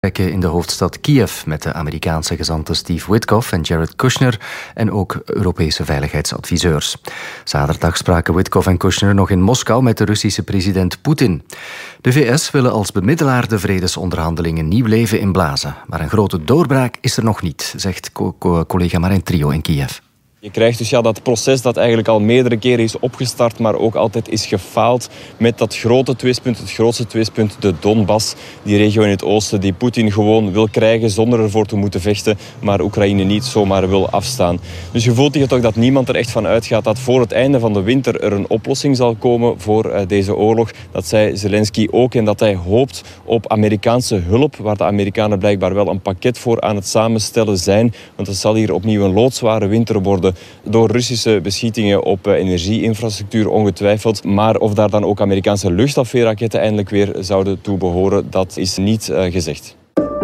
in de hoofdstad Kiev met de Amerikaanse gezanten Steve Witkoff en Jared Kushner en ook Europese veiligheidsadviseurs. Zaterdag spraken Witkoff en Kushner nog in Moskou met de Russische president Poetin. De VS willen als bemiddelaar de vredesonderhandelingen nieuw leven inblazen. Maar een grote doorbraak is er nog niet, zegt collega Marijn Trio in Kiev. Je krijgt dus dat proces dat eigenlijk al meerdere keren is opgestart, maar ook altijd is gefaald met dat grote twistpunt, het grootste twistpunt, de Donbass, die regio in het oosten, die Poetin gewoon wil krijgen zonder ervoor te moeten vechten, maar Oekraïne niet zomaar wil afstaan. Dus je voelt hier toch dat niemand er echt van uitgaat dat voor het einde van de winter er een oplossing zal komen voor deze oorlog. Dat zei Zelensky ook en dat hij hoopt op Amerikaanse hulp, waar de Amerikanen blijkbaar wel een pakket voor aan het samenstellen zijn, want het zal hier opnieuw een loodzware winter worden. Door Russische beschietingen op energieinfrastructuur ongetwijfeld. Maar of daar dan ook Amerikaanse luchtafweerraketten eindelijk weer zouden toe behoren, dat is niet gezegd.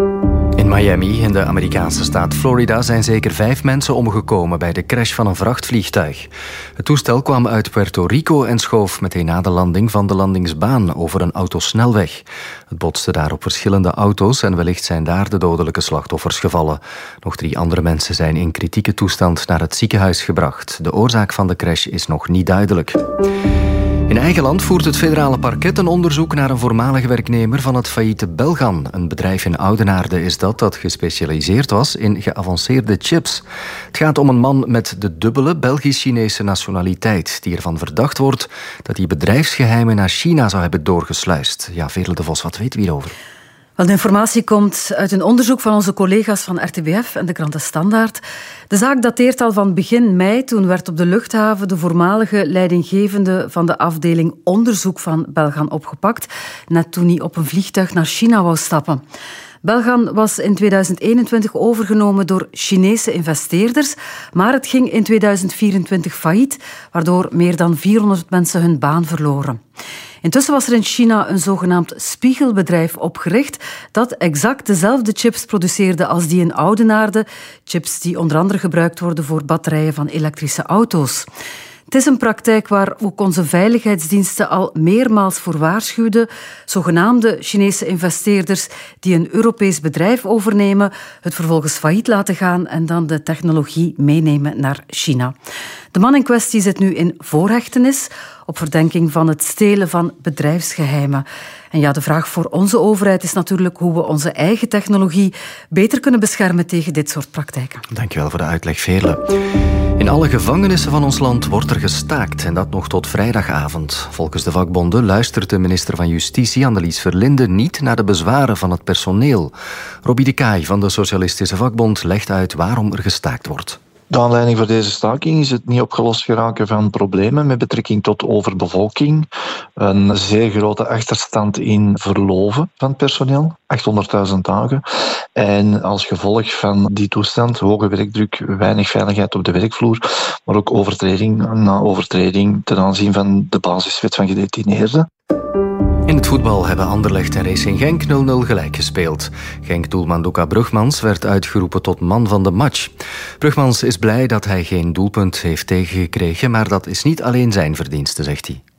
In Miami, in de Amerikaanse staat Florida, zijn zeker 5 mensen omgekomen bij de crash van een vrachtvliegtuig. Het toestel kwam uit Puerto Rico en schoof meteen na de landing van de landingsbaan over een autosnelweg. Het botste daar op verschillende auto's en wellicht zijn daar de dodelijke slachtoffers gevallen. Nog 3 andere mensen zijn in kritieke toestand naar het ziekenhuis gebracht. De oorzaak van de crash is nog niet duidelijk. In eigen land voert het federale parket een onderzoek naar een voormalige werknemer van het failliete Belgan. Een bedrijf in Oudenaarde is dat gespecialiseerd was in geavanceerde chips. Het gaat om een man met de dubbele Belgisch-Chinese nationaliteit, die ervan verdacht wordt dat hij bedrijfsgeheimen naar China zou hebben doorgesluist. Ja, Veerle de Vos, wat weten we hierover? Wel, de informatie komt uit een onderzoek van onze collega's van RTBF en de krant De Standaard. De zaak dateert al van begin mei. Toen werd op de luchthaven de voormalige leidinggevende van de afdeling onderzoek van Belgan opgepakt, net toen hij op een vliegtuig naar China wou stappen. Belgan was in 2021 overgenomen door Chinese investeerders, maar het ging in 2024 failliet, waardoor meer dan 400 mensen hun baan verloren. Intussen was er in China een zogenaamd spiegelbedrijf opgericht dat exact dezelfde chips produceerde als die in Oudenaarde. Chips die onder andere gebruikt worden voor batterijen van elektrische auto's. Het is een praktijk waar ook onze veiligheidsdiensten al meermaals voor waarschuwden. Zogenaamde Chinese investeerders die een Europees bedrijf overnemen, het vervolgens failliet laten gaan en dan de technologie meenemen naar China. De man in kwestie zit nu in voorhechtenis op verdenking van het stelen van bedrijfsgeheimen. En ja, de vraag voor onze overheid is natuurlijk hoe we onze eigen technologie beter kunnen beschermen tegen dit soort praktijken. Dankjewel voor de uitleg, Veerle. In alle gevangenissen van ons land wordt er gestaakt en dat nog tot vrijdagavond. Volgens de vakbonden luistert de minister van Justitie, Annelies Verlinde, niet naar de bezwaren van het personeel. Robbie de Kaai van de Socialistische Vakbond legt uit waarom er gestaakt wordt. De aanleiding voor deze staking is het niet opgelost geraken van problemen met betrekking tot overbevolking. Een zeer grote achterstand in verloven van het personeel, 800.000 dagen. En als gevolg van die toestand, hoge werkdruk, weinig veiligheid op de werkvloer, maar ook overtreding na overtreding ten aanzien van de basiswet van gedetineerden. In het voetbal hebben Anderlecht en Racing Genk 0-0 gelijk gespeeld. Genk-doelman Luca Brugmans werd uitgeroepen tot man van de match. Brugmans is blij dat hij geen doelpunt heeft tegengekregen, maar dat is niet alleen zijn verdienste, zegt hij.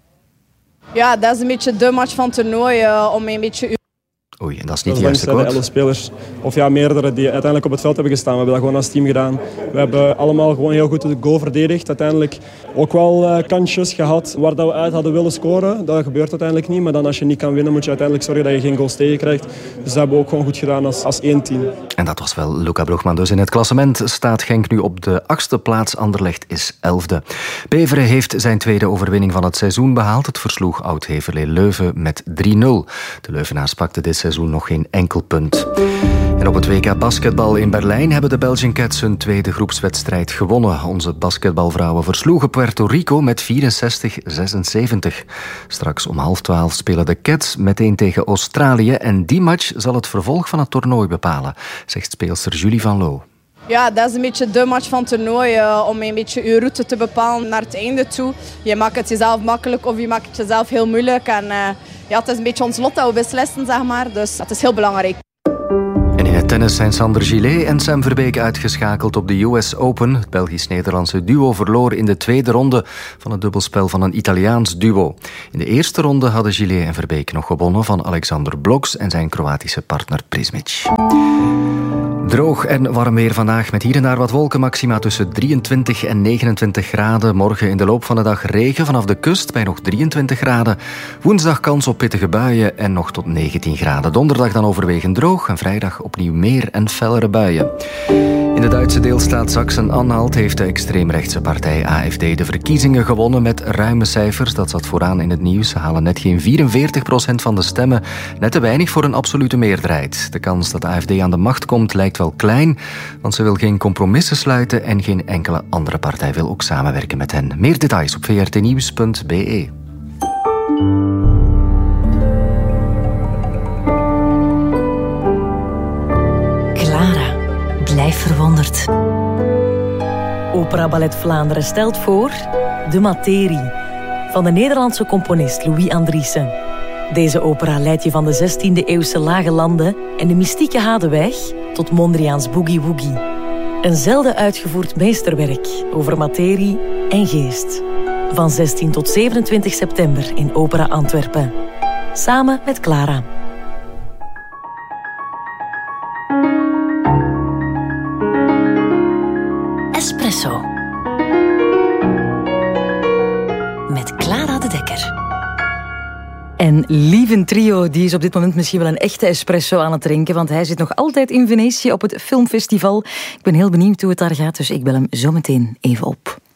Ja, dat is een beetje de match van het toernooi, om een beetje... Oei, en dat is niet de juiste quote. De 11 spelers, of ja, meerdere die uiteindelijk op het veld hebben gestaan. We hebben dat gewoon als team gedaan. We hebben allemaal gewoon heel goed de goal verdedigd. Uiteindelijk ook wel kansjes gehad waar dat we uit hadden willen scoren. Dat gebeurt uiteindelijk niet. Maar dan als je niet kan winnen, moet je uiteindelijk zorgen dat je geen goals tegenkrijgt. Dus dat hebben we ook gewoon goed gedaan als één team. En dat was wel Luca Brugman. Dus in het klassement staat Genk nu op de 8e plaats. Anderlecht is 11e. Beveren heeft zijn tweede overwinning van het seizoen behaald. Het versloeg Oud-Heverlee Leuven met 3-0. De Leuvenaars pakten dit seizoen nog geen enkel punt. En op het WK basketbal in Berlijn hebben de Belgian Cats hun tweede groepswedstrijd gewonnen. Onze basketbalvrouwen versloegen Puerto Rico met 64-76. Straks om 11:30 spelen de Cats meteen tegen Australië en die match zal het vervolg van het toernooi bepalen, zegt speelster Julie Van Loo. Ja, dat is een beetje de match van het toernooi, om een beetje je route te bepalen naar het einde toe. Je maakt het jezelf makkelijk of je maakt het jezelf heel moeilijk. En ja, het is een beetje ons lot dat we beslissen, zeg maar. Dus dat is heel belangrijk. En in het tennis zijn Sander Gillet en Sam Verbeek uitgeschakeld op de US Open. Het Belgisch-Nederlandse duo verloor in de tweede ronde van het dubbelspel van een Italiaans duo. In de eerste ronde hadden Gillet en Verbeek nog gewonnen van Alexander Bloks en zijn Kroatische partner Prismic. Droog en warm weer vandaag met hier en daar wat wolken. Maxima tussen 23 en 29 graden. Morgen in de loop van de dag regen vanaf de kust bij nog 23 graden. Woensdag kans op pittige buien en nog tot 19 graden. Donderdag dan overwegend droog en vrijdag opnieuw meer en fellere buien. In de Duitse deelstaat Sachsen-Anhalt heeft de extreemrechtse partij AfD de verkiezingen gewonnen met ruime cijfers. Dat zat vooraan in het nieuws. Ze halen net geen 44% van de stemmen. Net te weinig voor een absolute meerderheid. De kans dat de AfD aan de macht komt lijkt wel klein, want ze wil geen compromissen sluiten en geen enkele andere partij wil ook samenwerken met hen. Meer details op vrtnieuws.be. Clara, blijf verwonderd. Opera Ballet Vlaanderen stelt voor De Materie van de Nederlandse componist Louis Andriessen. Deze opera leidt je van de 16e-eeuwse lage landen en de mystieke Hadeweg tot Mondriaans Boogie Woogie. Een zelden uitgevoerd meesterwerk over materie en geest. Van 16 tot 27 september in Opera Antwerpen. Samen met Clara. Espresso. Met Clara de Dekker. En Lieven Trio, die is op dit moment misschien wel een echte espresso aan het drinken, want hij zit nog altijd in Venetië op het filmfestival. Ik ben heel benieuwd hoe het daar gaat, dus ik bel hem zo meteen even op.